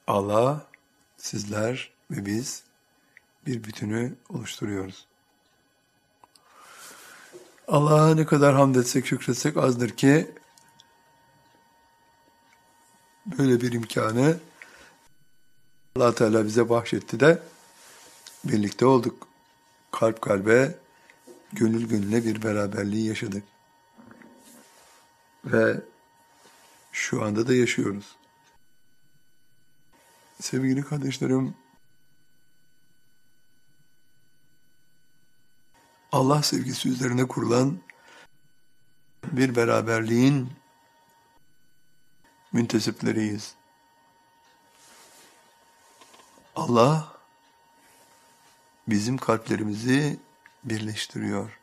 Allah, sizler ve biz bir bütünü oluşturuyoruz. Allah'a ne kadar hamd etsek, şükretsek azdır ki böyle bir imkanı Allah Teala bize bahşetti de birlikte olduk. Kalp kalbe, gönül gönüle bir beraberliği yaşadık. Ve şu anda da yaşıyoruz. Sevgili kardeşlerim, Allah sevgisi üzerine kurulan bir beraberliğin müntesipleriyiz. Allah bizim kalplerimizi birleştiriyor.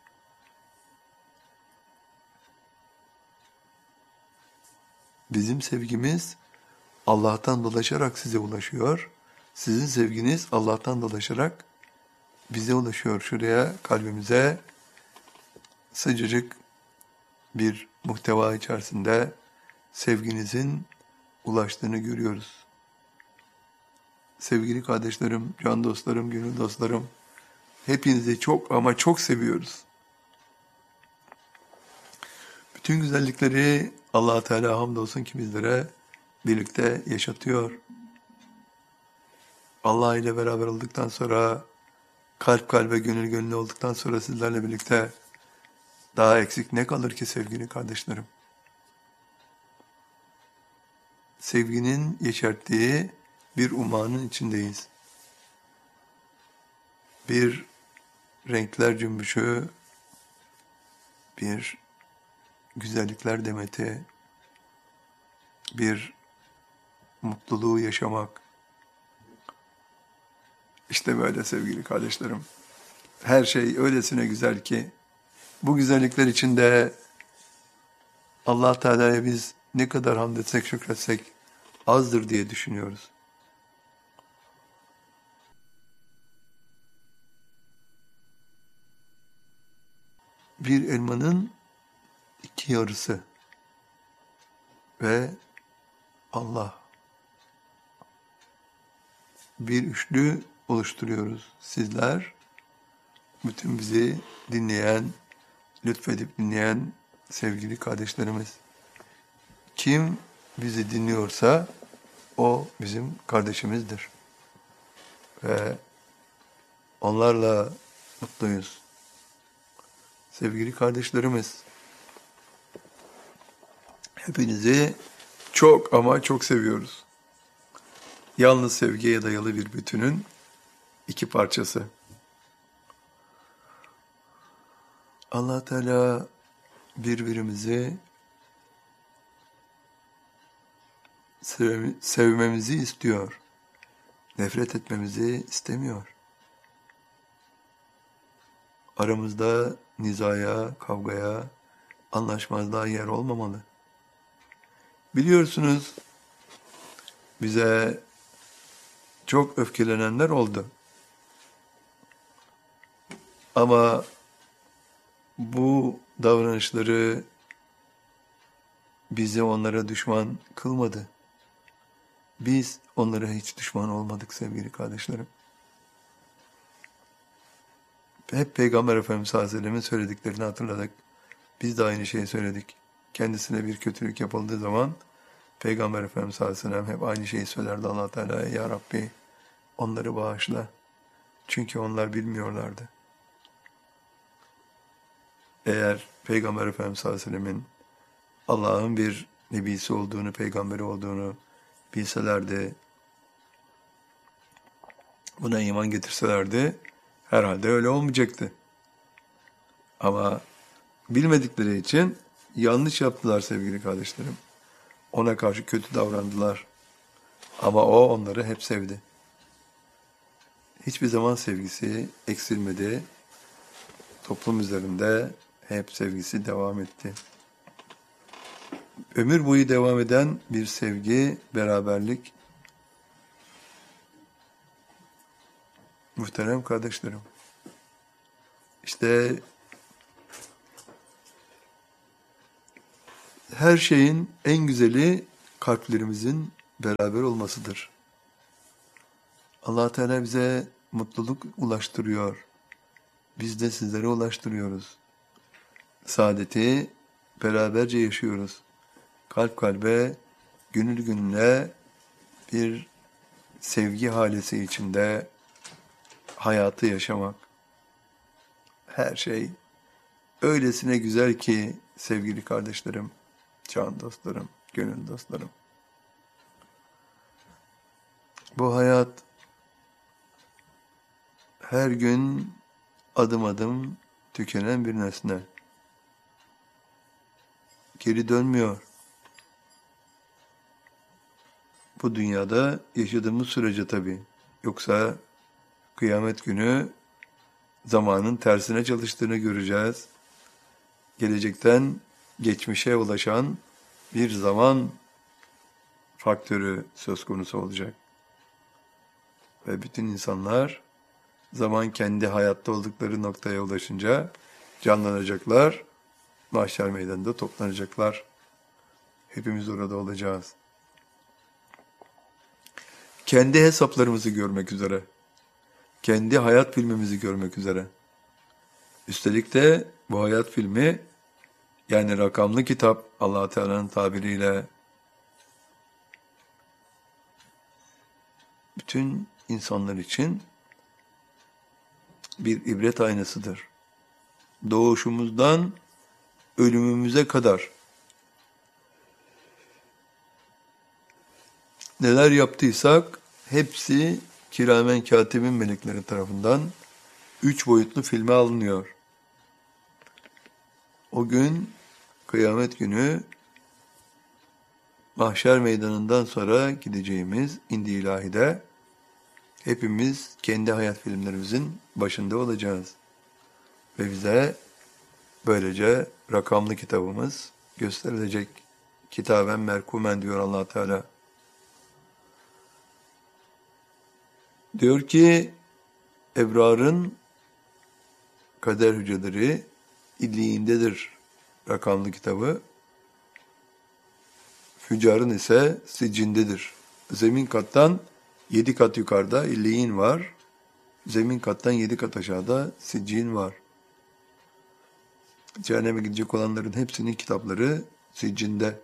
Bizim sevgimiz Allah'tan dolaşarak size ulaşıyor. Sizin sevginiz Allah'tan dolaşarak bize ulaşıyor. Şuraya, kalbimize sıcacık bir muhteva içerisinde sevginizin ulaştığını görüyoruz. Sevgili kardeşlerim, can dostlarım, gönül dostlarım, hepinizi çok ama çok seviyoruz. Bütün güzellikleri Allah-u Teala hamdolsun ki bizlere birlikte yaşatıyor. Allah ile beraber olduktan sonra, kalp kalbe, gönül gönüle olduktan sonra sizlerle birlikte daha eksik ne kalır ki sevgili kardeşlerim? Sevginin yeşerttiği bir umanın içindeyiz. Bir renkler cümbüşü, bir güzellikler demeti, bir mutluluğu yaşamak. İşte böyle sevgili kardeşlerim. Her şey öylesine güzel ki bu güzellikler içinde Allah Teala'ya biz ne kadar hamd etsek, şükretsek azdır diye düşünüyoruz. Bir elmanın iki yarısı ve Allah. Bir üçlü oluşturuyoruz. Sizler, bütün bizi dinleyen, lütfedip dinleyen sevgili kardeşlerimiz. Kim bizi dinliyorsa o bizim kardeşimizdir. Ve onlarla mutluyuz. Sevgili kardeşlerimiz, hepinizi çok ama çok seviyoruz. Yalnız sevgiye dayalı bir bütünün iki parçası. Allah Teala birbirimizi sevmemizi istiyor. Nefret etmemizi istemiyor. Aramızda nizaya, kavgaya, anlaşmazlığa yer olmamalı. Biliyorsunuz, bize çok öfkelenenler oldu. Ama bu davranışları bizi onlara düşman kılmadı. Biz onlara hiç düşman olmadık sevgili kardeşlerim. Hep Peygamber Efendimiz sallallahu aleyhi ve sellem'in söylediklerini hatırladık. Biz de aynı şeyi söyledik. Kendisine bir kötülük yapıldığı zaman Peygamber Efendimiz sallallahu aleyhi ve sellem hep aynı şeyi söylerdi Allah Teala'ya. Ya Rabbi, onları bağışla. Çünkü onlar bilmiyorlardı. Eğer Peygamber Efendimiz sallallahu aleyhi ve sellem'in Allah'ın bir nebisi olduğunu, peygamberi olduğunu bilselerdi, buna iman getirselerdi, herhalde öyle olmayacaktı. Ama bilmedikleri için yanlış yaptılar sevgili kardeşlerim. Ona karşı kötü davrandılar. Ama o onları hep sevdi. Hiçbir zaman sevgisi eksilmedi. Toplum üzerinde hep sevgisi devam etti. Ömür boyu devam eden bir sevgi, beraberlik. Muhterem kardeşlerim. İşte her şeyin en güzeli kalplerimizin beraber olmasıdır. Allah Teala bize mutluluk ulaştırıyor. Biz de sizlere ulaştırıyoruz. Saadeti beraberce yaşıyoruz. Kalp kalbe, gönül gönüle bir sevgi halesi içinde hayatı yaşamak. Her şey öylesine güzel ki sevgili kardeşlerim, can dostlarım, gönül dostlarım. Bu hayat her gün adım adım tükenen bir nesne. Geri dönmüyor. Bu dünyada yaşadığımız sürece tabii. Yoksa kıyamet günü zamanın tersine çalıştığını göreceğiz. Gelecekten geçmişe ulaşan bir zaman faktörü söz konusu olacak. Ve bütün insanlar zaman kendi hayatta oldukları noktaya ulaşınca canlanacaklar, mahşer meydanında toplanacaklar. Hepimiz orada olacağız. Kendi hesaplarımızı görmek üzere, kendi hayat filmimizi görmek üzere. Üstelik de bu hayat filmi, yani rakamlı kitap, Allah Teala'nın tabiriyle bütün insanlar için bir ibret aynasıdır. Doğuşumuzdan ölümümüze kadar neler yaptıysak hepsi kiramen katibin melekleri tarafından 3 boyutlu filme alınıyor. O gün, kıyamet günü, mahşer meydanından sonra gideceğimiz indi ilahide hepimiz kendi hayat filmlerimizin başında olacağız. Ve bize böylece rakamlı kitabımız gösterilecek. Kitaben merkumen diyor Allah Teala. Diyor ki ebrarın kader hücreleri illiğindedir rakamlı kitabı. Füccarın ise siccindedir. Zemin kattan 7 kat yukarıda illiğin var. Zemin kattan 7 kat aşağıda siccin var. Cehenneme gidecek olanların hepsinin kitapları siccinde.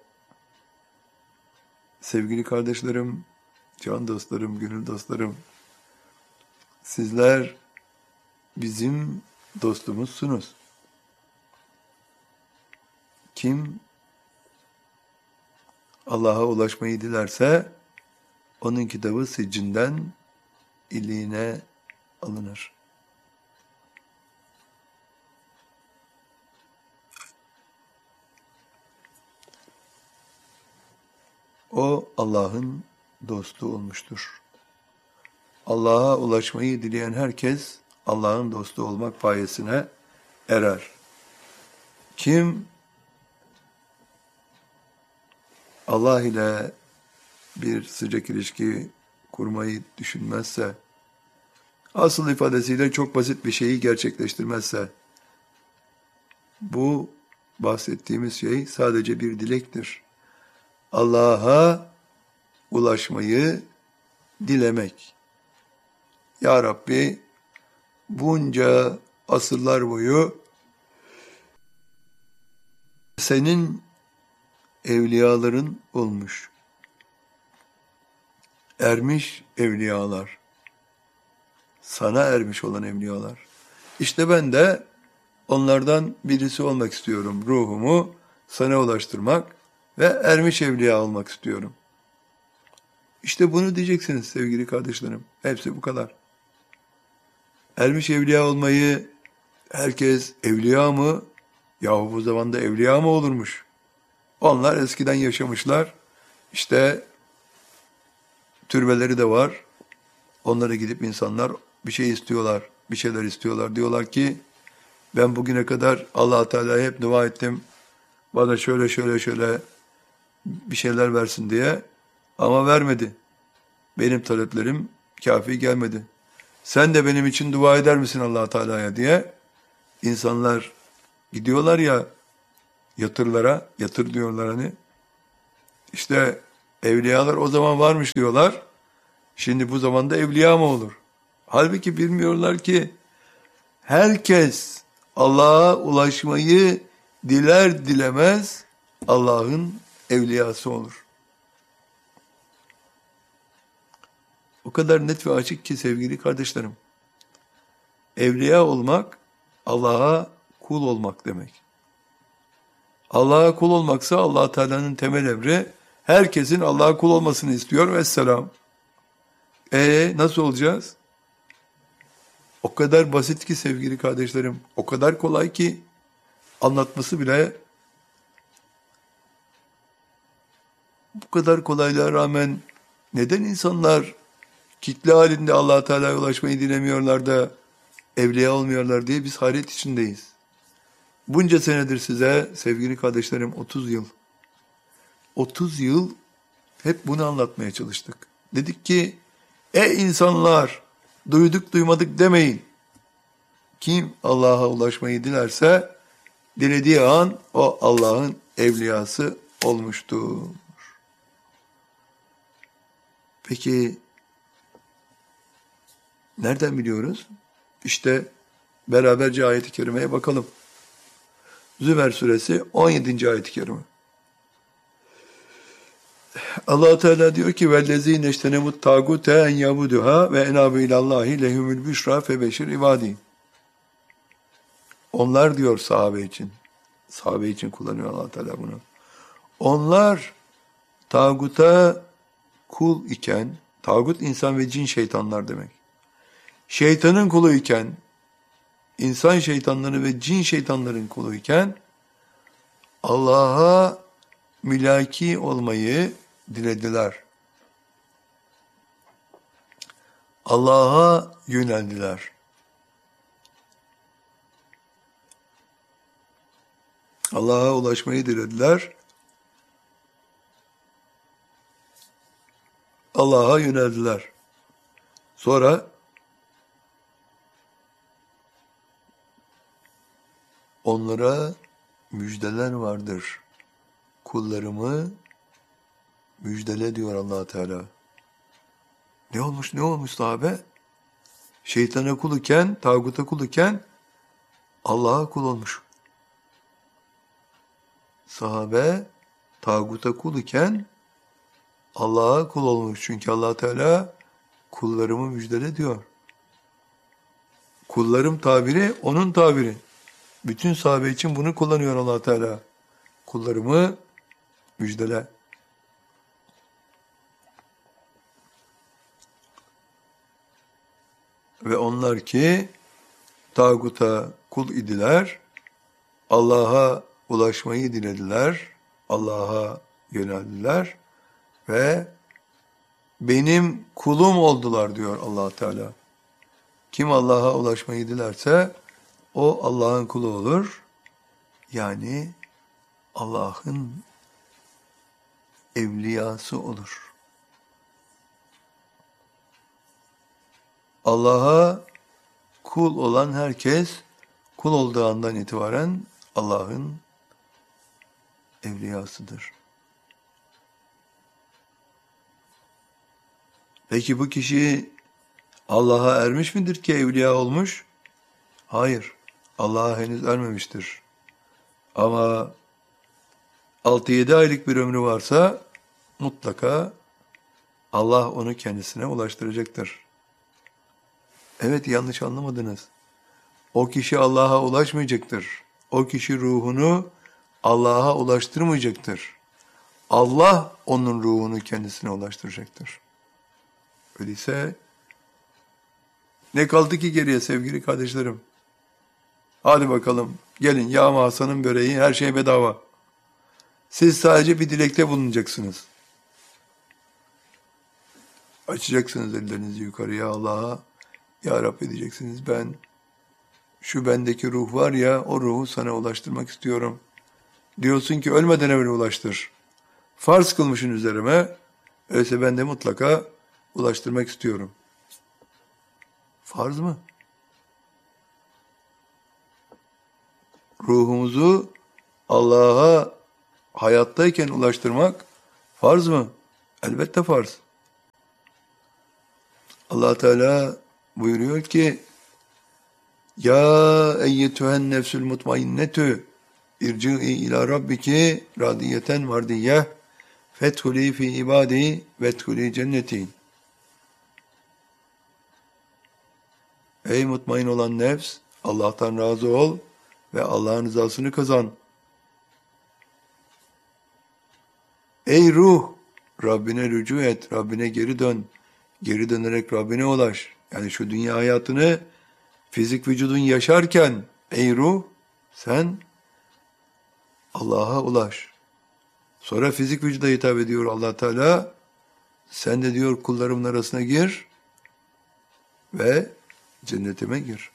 Sevgili kardeşlerim, can dostlarım, gönül dostlarım, sizler bizim dostumuzsunuz. Kim Allah'a ulaşmayı dilerse onun kitabı siccinden illiğine alınır. O Allah'ın dostu olmuştur. Allah'a ulaşmayı dileyen herkes Allah'ın dostu olmak payesine erer. Kim Allah ile bir sıcak ilişki kurmayı düşünmezse, asıl ifadesiyle çok basit bir şeyi gerçekleştirmezse, bu bahsettiğimiz şey sadece bir dilektir. Allah'a ulaşmayı dilemek. Ya Rabbi, bunca asırlar boyu senin evliyaların olmuş. Ermiş evliyalar. Sana ermiş olan evliyalar. İşte ben de onlardan birisi olmak istiyorum. Ruhumu sana ulaştırmak ve ermiş evliya olmak istiyorum. İşte bunu diyeceksiniz sevgili kardeşlerim. Hepsi bu kadar. Ermiş evliya olmayı herkes evliya mı? Yahu bu zamanda evliya mı olurmuş? Onlar eskiden yaşamışlar. İşte türbeleri de var. Onlara gidip insanlar bir şey istiyorlar. Bir şeyler istiyorlar. Diyorlar ki ben bugüne kadar Allah Teala'ya hep dua ettim. Bana şöyle bir şeyler versin diye. Ama vermedi. Benim taleplerim kafi gelmedi. Sen de benim için dua eder misin Allah Teala'ya diye insanlar gidiyorlar ya yatırlara, yatır diyorlar hani. İşte Evliyalar o zaman varmış diyorlar. Şimdi bu zamanda evliya mı olur? Halbuki bilmiyorlar ki herkes Allah'a ulaşmayı diler dilemez Allah'ın evliyası olur. O kadar net ve açık ki sevgili kardeşlerim. Evliya olmak Allah'a kul olmak demek. Allah'a kul olmaksa Allah Teala'nın temel emri herkesin Allah'a kul olmasını istiyor. Vesselam. Nasıl olacağız? O kadar basit ki sevgili kardeşlerim. O kadar kolay ki anlatması bile bu kadar kolaylığa rağmen neden insanlar kitle halinde Allah Teala'ya ulaşmayı dilemiyorlar da evliya olmuyorlar diye biz hayret içindeyiz. Bunca senedir size sevgili kardeşlerim 30 yıl hep bunu anlatmaya çalıştık. Dedik ki insanlar duyduk duymadık demeyin. Kim Allah'a ulaşmayı dilerse dilediği an o Allah'ın evliyası olmuştur. Peki nereden biliyoruz? İşte beraberce ayet-i kerimeye bakalım. Zümer suresi 17. ayet-i kerime. Allah Teala diyor ki vellezîne iştenemut tâgûte en yabuduha ve enâbu ilallâhi lehumul büşrâ febeşir ibâdî. Onlar diyor sahabe için kullanıyor Allah Teala bunu. Onlar tağuta kul iken, tağut insan ve cin şeytanlar demek. Şeytanın kulu iken, insan şeytanları ve cin şeytanların kulu iken Allah'a mülaki olmayı dilediler. Allah'a yöneldiler. Allah'a ulaşmayı dilediler. Allah'a yöneldiler. Sonra onlara müjdeler vardır. Kullarımı müjdele diyor Allah Teala. Ne olmuş sahabe? Şeytana kul iken, tağuta kul iken Allah'a kul olmuş. Sahabe tağuta kul iken Allah'a kul olmuş. Çünkü Allah Teala kullarımı müjdele diyor. Kullarım tabiri onun tabiri. Bütün sahabe için bunu kullanıyor Allah Teala. Kullarımı müjdele. Ve onlar ki tağuta kul idiler, Allah'a ulaşmayı dilediler, Allah'a yöneldiler ve benim kulum oldular diyor Allah Teala. Kim Allah'a ulaşmayı dilerse o Allah'ın kulu olur. Yani Allah'ın evliyası olur. Allah'a kul olan herkes kul olduğu andan itibaren Allah'ın evliyasıdır. Peki bu kişi Allah'a ermiş midir ki evliya olmuş? Hayır. Allah'a henüz ermemiştir. Ama 6-7 aylık bir ömrü varsa mutlaka Allah onu kendisine ulaştıracaktır. Evet, yanlış anlamadınız. O kişi Allah'a ulaşmayacaktır. O kişi ruhunu Allah'a ulaştırmayacaktır. Allah onun ruhunu kendisine ulaştıracaktır. Öyleyse ne kaldı ki geriye sevgili kardeşlerim? Hadi bakalım gelin Yağma Hasan'ın böreği, her şey bedava. Siz sadece bir dilekte bulunacaksınız. Açacaksınız ellerinizi yukarıya Allah'a. Ya Rabbi diyeceksiniz, şu bendeki ruh var ya, o ruhu sana ulaştırmak istiyorum. Diyorsun ki ölmeden evvel ulaştır. Farz kılmışsın üzerime, öyleyse ben de mutlaka ulaştırmak istiyorum. Farz mı? Ruhumuzu Allah'a hayattayken ulaştırmak farz mı? Elbette farz. Allah Teala buyuruyor ki ya eyyetühen nefsül mutmainnetü irci'i ila rabbiki radiyeten mardiyye fethuli fi ibadi vethuli cenneti. Ey mutmain olan nefs, Allah'tan razı ol ve Allah'ın rızasını kazan. Ey ruh, Rabbine rücu et, Rabbine geri dön. Geri dönerek Rabbine ulaş. Yani şu dünya hayatını fizik vücudun yaşarken, ey ruh, sen Allah'a ulaş. Sonra fizik vücuda hitap ediyor Allah Teala. Sen de diyor kullarımın arasına gir ve cennetime gir.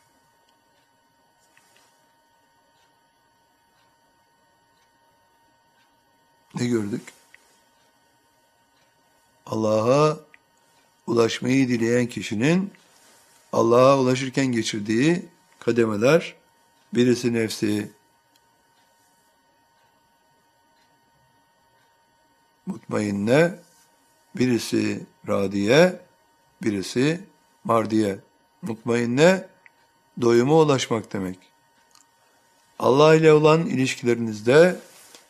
Ne gördük? Allah'a ulaşmayı dileyen kişinin Allah'a ulaşırken geçirdiği kademeler, birisi nefsi mutmainne, birisi radiye, birisi mardiye. Mutmainne, doyuma ulaşmak demek. Allah ile olan ilişkilerinizde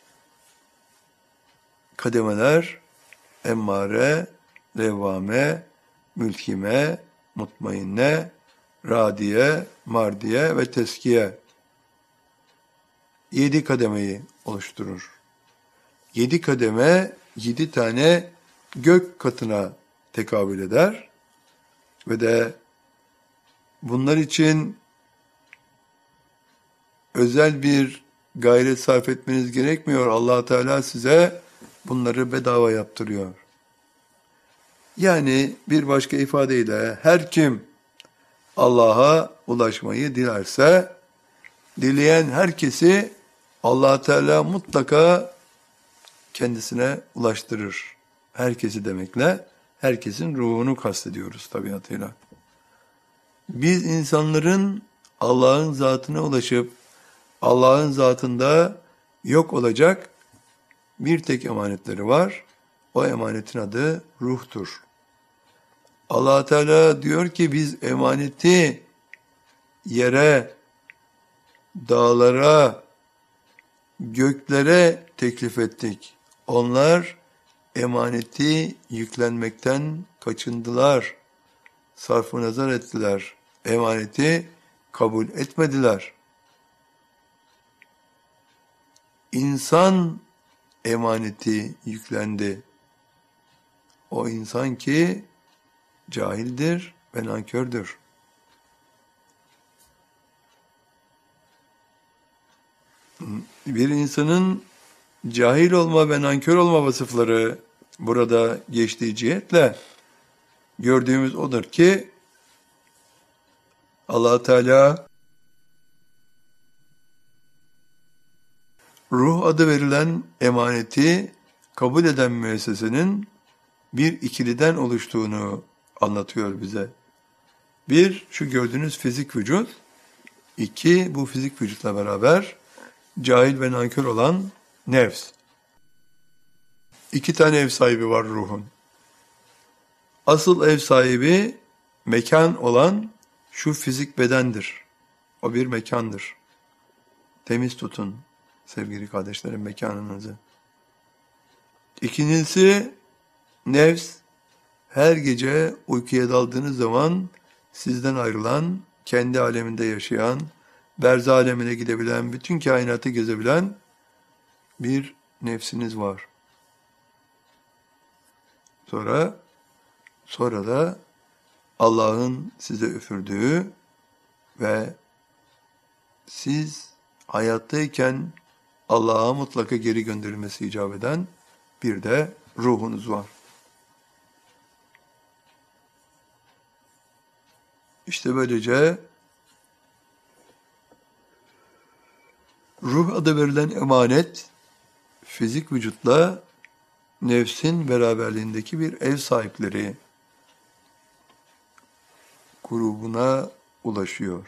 kademeler, emmare, levvame, mülkime, mutmainne, radiye, mardiye ve teskiye 7 kademeyi oluşturur. 7 kademe 7 tane gök katına tekabül eder ve de bunlar için özel bir gayret sarf etmeniz gerekmiyor. Allah Teala size bunları bedava yaptırıyor. Yani bir başka ifadeyle her kim Allah'a ulaşmayı dilerse, dileyen herkesi Allah Teala mutlaka kendisine ulaştırır. Herkesi demekle herkesin ruhunu kastediyoruz tabiatıyla. Biz insanların Allah'ın zatına ulaşıp Allah'ın zatında yok olacak bir tek emanetleri var. O emanetin adı ruhtur. Allah Teala diyor ki biz emaneti yere, dağlara, göklere teklif ettik. Onlar emaneti yüklenmekten kaçındılar. Sarf-ı nazar ettiler. Emaneti kabul etmediler. İnsan emaneti yüklendi. O insan ki cahildir ve nankördür. Bir insanın cahil olma ve nankör olma vasıfları burada geçtiği cihetle gördüğümüz odur ki Allah Teala ruh adı verilen emaneti kabul eden müessesenin bir ikiliden oluştuğunu anlatıyor bize. Bir, şu gördüğünüz fizik vücut. İki, bu fizik vücutla beraber cahil ve nankör olan nefs. 2 tane ev sahibi var ruhun. Asıl ev sahibi mekan olan şu fizik bedendir. O bir mekandır. Temiz tutun sevgili kardeşlerim mekanınızı. İkincisi nefs. Her gece uykuya daldığınız zaman sizden ayrılan, kendi aleminde yaşayan, berzah alemine gidebilen, bütün kainatı gezebilen bir nefsiniz var. Sonra da Allah'ın size üfürdüğü ve siz hayattayken Allah'a mutlaka geri gönderilmesi icap eden bir de ruhunuz var. İşte böylece ruh adı verilen emanet fizik vücutla nefsin beraberliğindeki bir ev sahipleri grubuna ulaşıyor.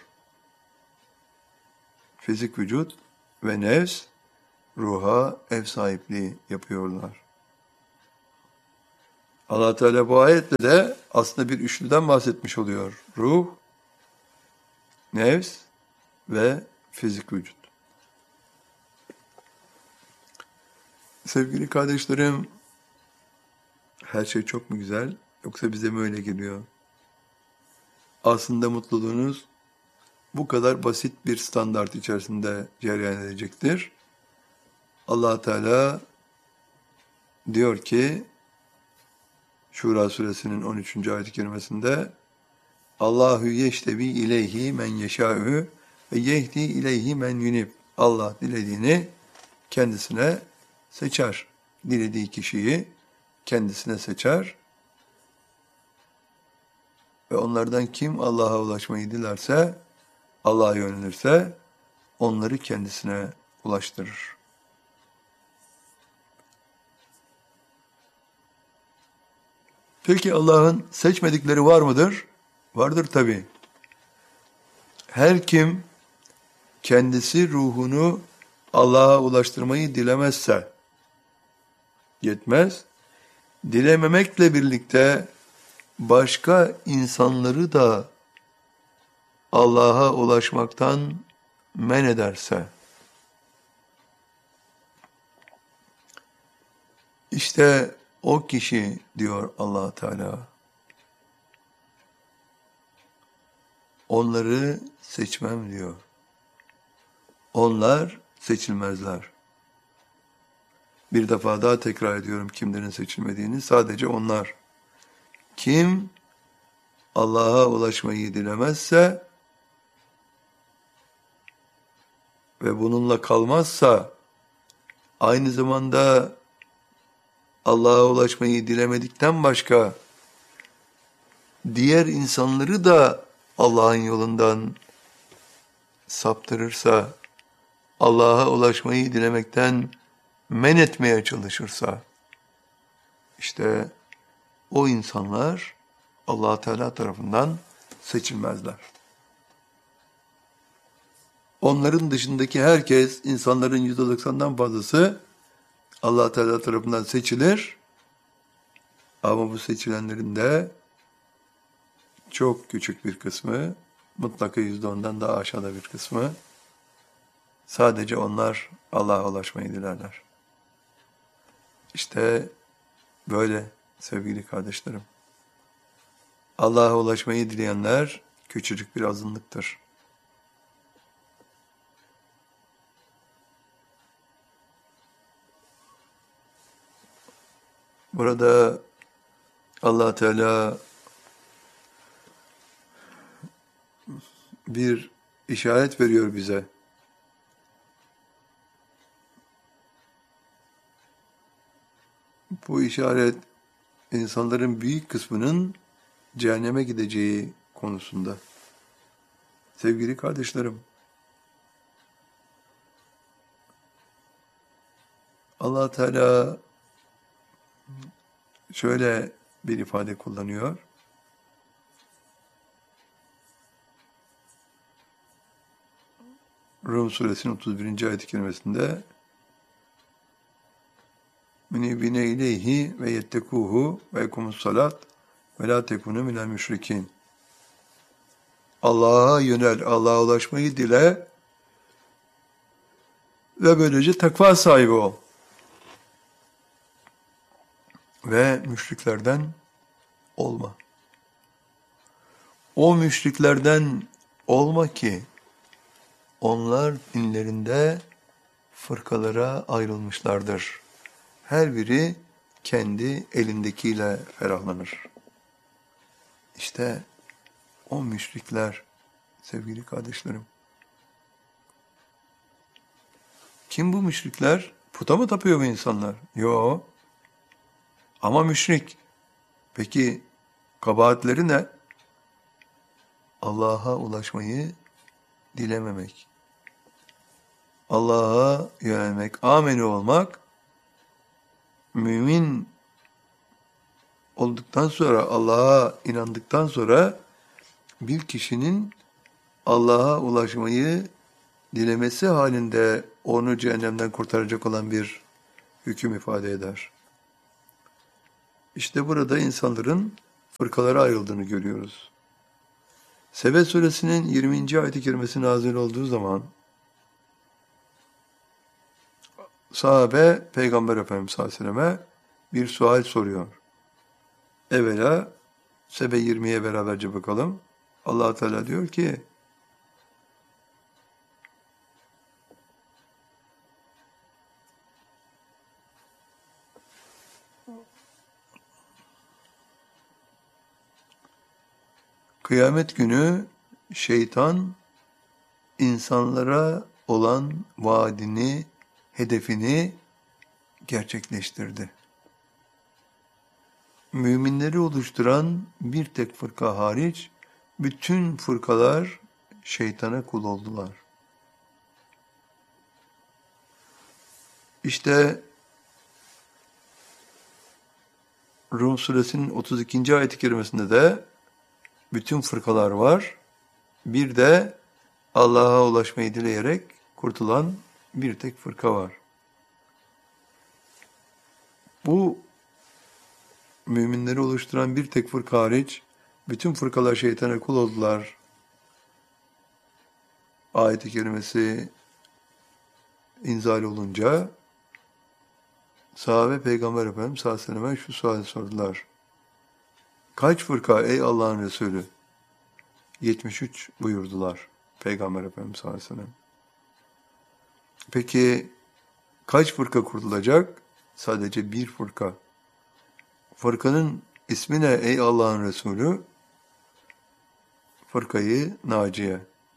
Fizik vücut ve nefs ruha ev sahipliği yapıyorlar. Allah Teala bu ayetle de aslında bir üçlüden bahsetmiş oluyor. Ruh, nefs ve fizik vücut. Sevgili kardeşlerim, her şey çok mu güzel yoksa bize mi öyle geliyor? Aslında mutluluğunuz bu kadar basit bir standart içerisinde cereyan edecektir. Allah Teala diyor ki Şura suresinin 13. ayet-i kerimesinde Allahu yeştebi ileyhi men yeşâ'ü ve yehdi ileyhi men yunib. Allah dilediğini kendisine seçer. Dilediği kişiyi kendisine seçer. Ve onlardan kim Allah'a ulaşmayı dilerse, Allah'a yönelirse onları kendisine ulaştırır. Peki Allah'ın seçmedikleri var mıdır? Vardır tabii. Her kim kendisi ruhunu Allah'a ulaştırmayı dilemezse yetmez. Dilememekle birlikte başka insanları da Allah'a ulaşmaktan men ederse, işte o kişi diyor Allah Teala, onları seçmem diyor. Onlar seçilmezler. Bir defa daha tekrar ediyorum kimlerin seçilmediğini. Sadece onlar. Kim Allah'a ulaşmayı dilemezse ve bununla kalmazsa, aynı zamanda Allah'a ulaşmayı dilemedikten başka diğer insanları da Allah'ın yolundan saptırırsa, Allah'a ulaşmayı dilemekten men etmeye çalışırsa, işte o insanlar Allah Teala tarafından seçilmezler. Onların dışındaki herkes, insanların %90'dan fazlası Allah Teala tarafından seçilir. Ama bu seçilenlerin de çok küçük bir kısmı, mutlaka %10'dan daha aşağıda bir kısmı, sadece onlar Allah'a ulaşmayı dilerler. İşte böyle sevgili kardeşlerim. Allah'a ulaşmayı dileyenler küçücük bir azınlıktır. Burada Allah Teala bir işaret veriyor bize. Bu işaret insanların büyük kısmının cehenneme gideceği konusunda. Sevgili kardeşlerim, Allah Teala şöyle bir ifade kullanıyor. Rum suresinin 31. ayet-i kerimesinde Münibine ileyhi ve yettekuhu ve yekumus salat ve la tekunu minel müşrikin. Allah'a yönel, Allah'a ulaşmayı dile ve böylece takva sahibi ol. Ve müşriklerden olma. O müşriklerden olma ki onlar dinlerinde fırkalara ayrılmışlardır. Her biri kendi elindekiyle ferahlanır. İşte o müşrikler sevgili kardeşlerim. Kim bu müşrikler? Puta mı tapıyor bu insanlar? Yok. Ama müşrik. Peki kabahatleri ne? Allah'a ulaşmayı dilememek. Allah'a yönelmek, ameli olmak, mümin olduktan sonra, Allah'a inandıktan sonra bir kişinin Allah'a ulaşmayı dilemesi halinde onu cehennemden kurtaracak olan bir hüküm ifade eder. İşte burada insanların fırkalara ayrıldığını görüyoruz. Sebe suresinin 20. ayet-i kerimesi nazil olduğu zaman sahabe Peygamber Efendimiz sallallahu aleyhi ve selleme bir sual soruyor. Evvela Sebe 20'ye beraberce bakalım. Allah Teala diyor ki kıyamet günü şeytan insanlara olan vaadini, hedefini gerçekleştirdi. Müminleri oluşturan bir tek fırka hariç bütün fırkalar şeytana kul oldular. İşte Rum suresinin 32. ayet-i kerimesinde de bütün fırkalar var. Bir de Allah'a ulaşmayı dileyerek kurtulan bir tek fırka var. Bu müminleri oluşturan bir tek fırka hariç bütün fırkalar şeytana kul oldular. Ayet-i kerimesi inzal olunca sahabe Peygamber Efendimiz sallallahu aleyhi ve selleme şu suali sordular. Kaç fırka ey Allah'ın Resulü? 73 buyurdular Peygamber Efendimiz sallallahu aleyhi ve sellem. Peki kaç fırka kurtulacak? Sadece bir fırka. Fırkanın ismi ne ey Allah'ın Resulü? Fırkayı Naciye.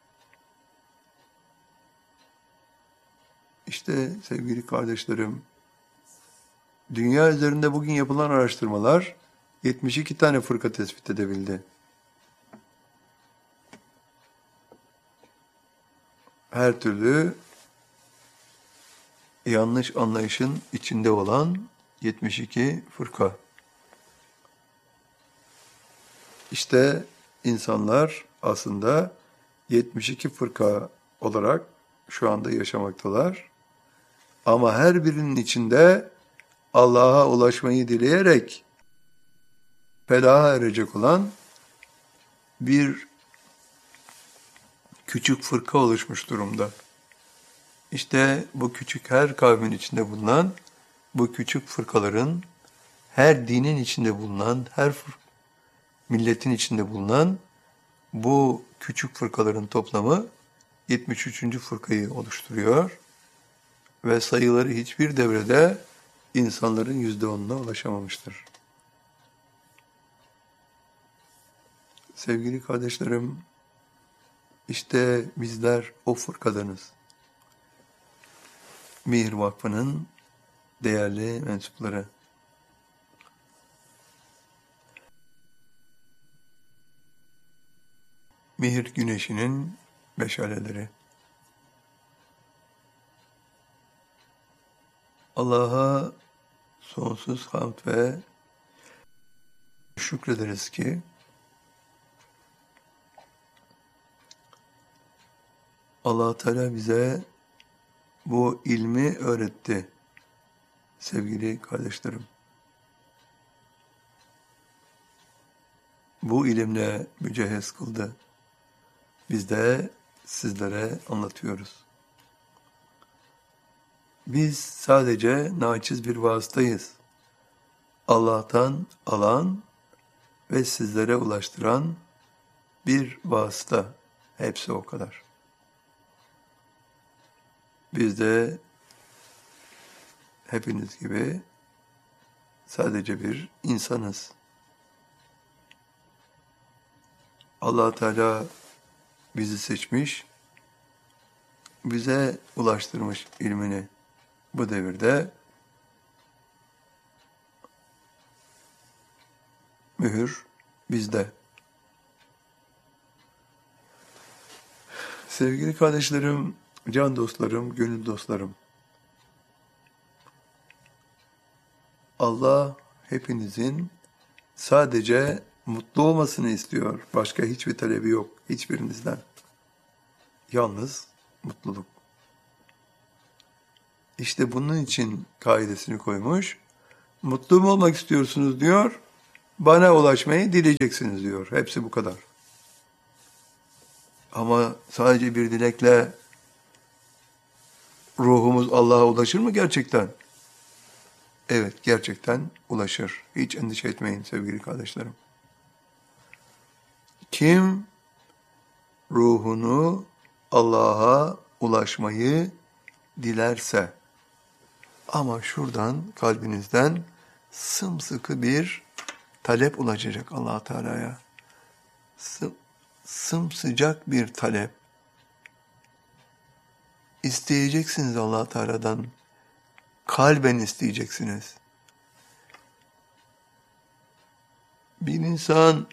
İşte sevgili kardeşlerim, dünya üzerinde bugün yapılan araştırmalar 72 tane fırka tespit edebildi. Her türlü yanlış anlayışın içinde olan 72 fırka. İşte insanlar aslında 72 fırka olarak şu anda yaşamaktalar. Ama her birinin içinde Allah'a ulaşmayı dileyerek felaha erecek olan bir küçük fırka oluşmuş durumda. İşte bu küçük her kavmin içinde bulunan, bu küçük fırkaların, her dinin içinde bulunan, her milletin içinde bulunan bu küçük fırkaların toplamı 73. fırkayı oluşturuyor ve sayıları hiçbir devrede insanların %10'una ulaşamamıştır. Sevgili kardeşlerim, işte bizler o fırkadanız. Mihir Vakfı'nın değerli mensupları. Mihir güneşinin meşaleleri. Allah'a sonsuz hamd ve şükrederiz ki Allah Teala bize bu ilmi öğretti sevgili kardeşlerim. Bu ilimle mücehhez kıldı. Biz de sizlere anlatıyoruz. Biz sadece naçiz bir vasıtayız. Allah'tan alan ve sizlere ulaştıran bir vasıta. Hepsi o kadar. Biz de hepiniz gibi sadece bir insanız. Allah Teala bizi seçmiş, bize ulaştırmış ilmini. Bu devirde mühür bizde. Sevgili kardeşlerim, can dostlarım, gönül dostlarım. Allah hepinizin sadece mutlu olmasını istiyor. Başka hiçbir talebi yok hiçbirinizden. Yalnız mutluluk. İşte bunun için kaidesini koymuş. Mutlu mu olmak istiyorsunuz diyor. Bana ulaşmayı dileyeceksiniz diyor. Hepsi bu kadar. Ama sadece bir dilekle ruhumuz Allah'a ulaşır mı gerçekten? Evet, gerçekten ulaşır. Hiç endişe etmeyin sevgili kardeşlerim. Kim ruhunu Allah'a ulaşmayı dilerse, ama şuradan kalbinizden sımsıkı bir talep ulaşacak Allah Teala'ya. Sımsıcak bir talep. İsteyeceksiniz Allah Teala'dan. Kalben isteyeceksiniz. Bir insan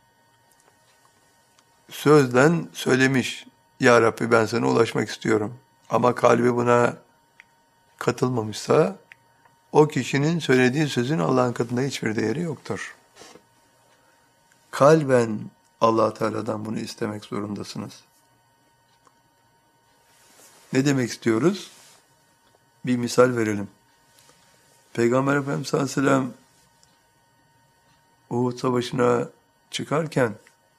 sözden söylemiş. Ya Rabbi ben sana ulaşmak istiyorum. Ama kalbi buna katılmamışsa o kişinin söylediği sözün Allah'ın katında hiçbir değeri yoktur. Kalben Allah Teala'dan bunu istemek zorundasınız. Ne demek istiyoruz? Bir misal verelim. Peygamber Efendimiz sallallahu aleyhi ve sellem Uhud Savaşı'na çıkarken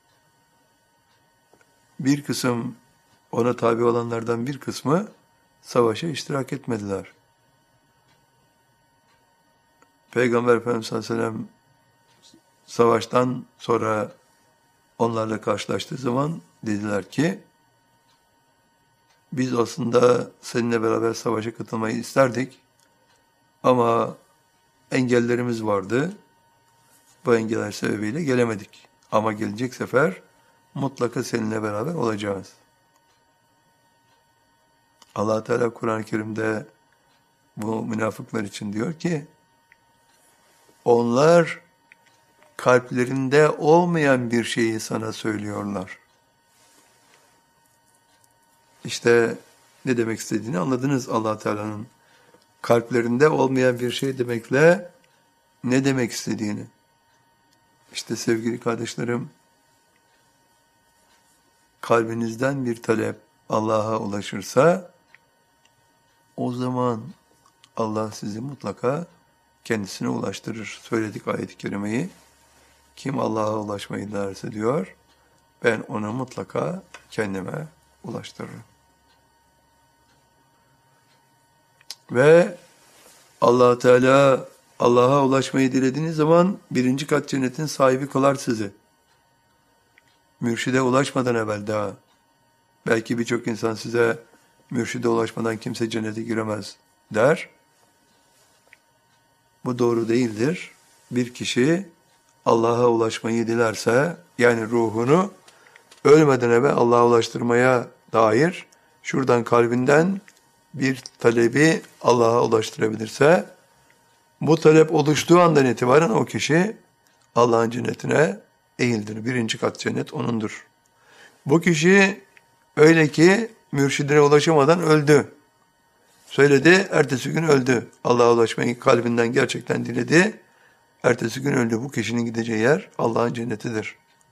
bir kısım ona tabi olanlardan bir kısmı savaşa iştirak etmediler. Peygamber Efendimiz sallallahu aleyhi ve sellem savaştan sonra onlarla karşılaştığı zaman dediler ki biz aslında seninle beraber savaşa katılmayı isterdik ama engellerimiz vardı. Bu engeller sebebiyle gelemedik. Ama gelecek sefer mutlaka seninle beraber olacağız. Allah Teala Kur'an-ı Kerim'de bu münafıklar için diyor ki onlar kalplerinde olmayan bir şeyi sana söylüyorlar. İşte ne demek istediğini anladınız Allah Teala'nın. Kalplerinde olmayan bir şey demekle ne demek istediğini. İşte sevgili kardeşlerim, kalbinizden bir talep Allah'a ulaşırsa o zaman Allah sizi mutlaka kendisine ulaştırır. Söyledik ayet-i kerimeyi. Kim Allah'a ulaşmayı dilerse diyor, ben onu mutlaka kendime ulaştırırım. Ve Allah Teala Allah'a ulaşmayı dilediğiniz zaman birinci kat cennetin sahibi kılar sizi. Mürşide ulaşmadan evvel daha. Belki birçok insan size mürşide ulaşmadan kimse cennete giremez der. Bu doğru değildir. Bir kişi Allah'a ulaşmayı dilerse, yani ruhunu ölmeden evvel Allah'a ulaştırmaya dair şuradan kalbinden bir talebi Allah'a ulaştırabilirse, bu talep oluştuğu andan itibaren o kişi Allah'ın cennetine eğildir. Birinci kat cennet onundur. Bu kişi öyle ki mürşidine ulaşamadan öldü. Söyledi, ertesi gün öldü. Allah'a ulaşmayı kalbinden gerçekten diledi. Ertesi gün öldü. Bu kişinin gideceği yer Allah'ın cennetidir.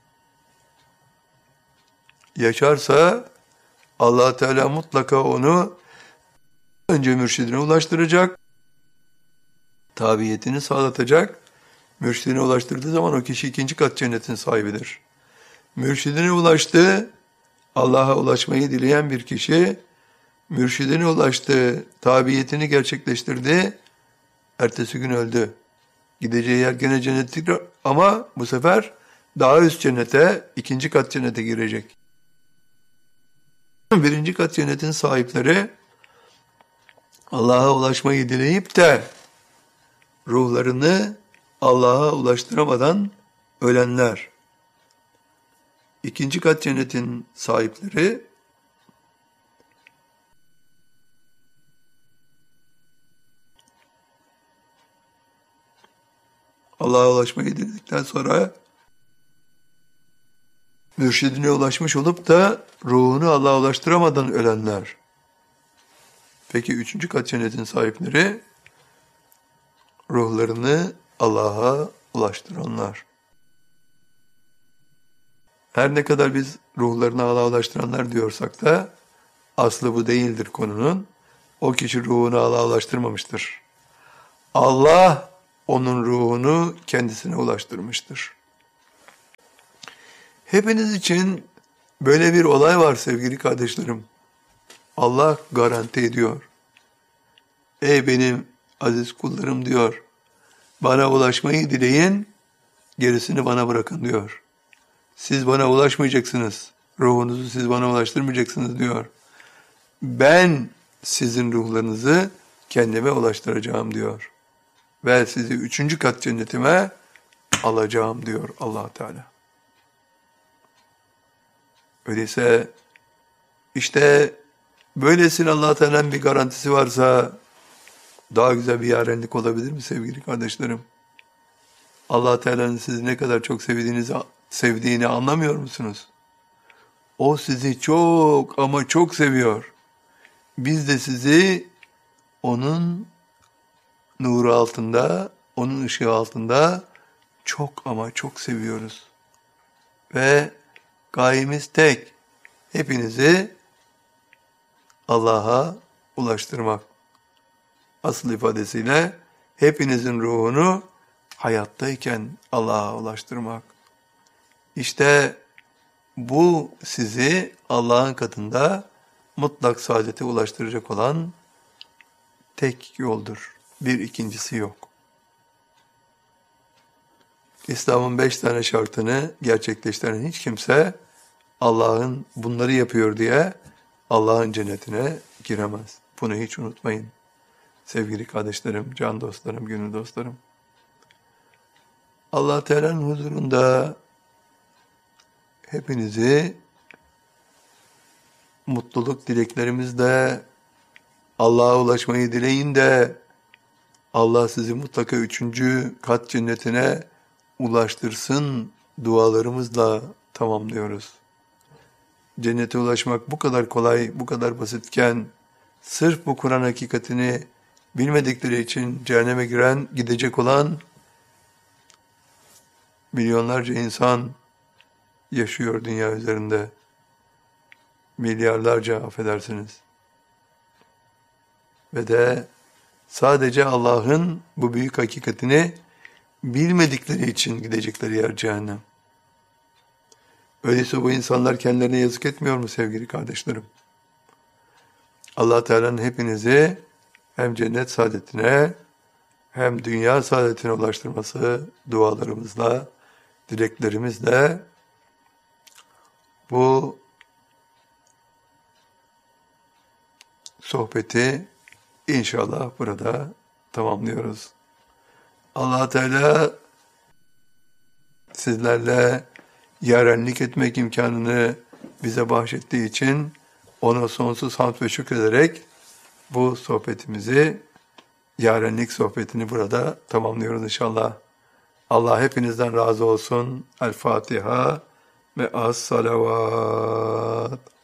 Yaşarsa Allah Teala mutlaka onu önce mürşidine ulaştıracak, tabiyetini sağlatacak. Mürşidine ulaştırdığı zaman o kişi ikinci kat cennetin sahibidir. Mürşidine ulaştı, Allah'a ulaşmayı dileyen bir kişi, mürşidine ulaştı, tabiyetini gerçekleştirdi, ertesi gün öldü. Gideceği yer gene cennettir ama bu sefer daha üst cennete, ikinci kat cennete girecek. Birinci kat cennetin sahipleri Allah'a ulaşmayı dileyip de ruhlarını Allah'a ulaştıramadan ölenler. İkinci kat cennetin sahipleri Allah'a ulaşmayı diledikten sonra mürşidine ulaşmış olup da ruhunu Allah'a ulaştıramadan ölenler. Peki üçüncü kat cennetin sahipleri ruhlarını Allah'a ulaştıranlar. Her ne kadar biz ruhlarını Allah'a ulaştıranlar diyorsak da aslı bu değildir konunun. O kişi ruhunu Allah'a ulaştırmamıştır. Allah onun ruhunu kendisine ulaştırmıştır. Hepiniz için böyle bir olay var sevgili kardeşlerim. Allah garanti ediyor. Ey benim aziz kullarım diyor. Bana ulaşmayı dileyin, gerisini bana bırakın diyor. Siz bana ulaşmayacaksınız. Ruhunuzu siz bana ulaştırmayacaksınız diyor. Ben sizin ruhlarınızı kendime ulaştıracağım diyor. Ve sizi 3. kat cennetime alacağım diyor Allah Teala. Öyleyse işte böylesine Allah Teala'nın bir garantisi varsa daha güzel bir yarenlik olabilir mi sevgili kardeşlerim? Allah Teala'nın sizi ne kadar çok sevdiğini anlamıyor musunuz? O sizi çok ama çok seviyor. Biz de sizi onun nuru altında, onun ışığı altında çok ama çok seviyoruz. Ve gayemiz tek. Hepinizi Allah'a ulaştırmak. Asıl ifadesiyle hepinizin ruhunu hayattayken Allah'a ulaştırmak. İşte bu sizi Allah'ın katında mutlak saadete ulaştıracak olan tek yoldur. Bir ikincisi yok. İslam'ın 5 tane şartını gerçekleştiren hiç kimse Allah'ın bunları yapıyor diye Allah'ın cennetine giremez. Bunu hiç unutmayın. Sevgili kardeşlerim, can dostlarım, gönül dostlarım. Allah Teala'nın huzurunda hepinizi mutluluk dileklerimizle Allah'a ulaşmayı dileyin de Allah sizi mutlaka 3. kat cennetine ulaştırsın dualarımızla tamamlıyoruz. Cennete ulaşmak bu kadar kolay, bu kadar basitken sırf bu Kur'an hakikatini bilmedikleri için cehenneme gidecek olan milyonlarca insan yaşıyor dünya üzerinde. Milyarlarca affedersiniz. Ve de sadece Allah'ın bu büyük hakikatini bilmedikleri için gidecekleri yer cehennem. Öyleyse bu insanlar kendilerine yazık etmiyor mu sevgili kardeşlerim? Allah Teala'nın hepinizi hem cennet saadetine hem dünya saadetine ulaştırması dualarımızla, dileklerimizle bu sohbeti inşallah burada tamamlıyoruz. Allah Teala sizlerle yarenlik etmek imkanını bize bahşettiği için ona sonsuz hamd ve şükrederek bu sohbetimizi, yarenlik sohbetini burada tamamlıyoruz inşallah. Allah hepinizden razı olsun. El Fatiha ve as salavat.